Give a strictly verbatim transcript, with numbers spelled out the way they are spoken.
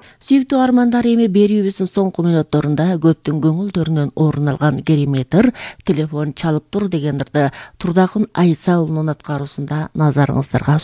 Сүйүктүү армандар, эми берүүбүздүн соңку мүнөттөрүндө көптүн көңүлдөрүнөн орун алган кереметир телефон чалып тур дегендерди Турдагун Айса уулунун аткаруусунда назарыңыздарга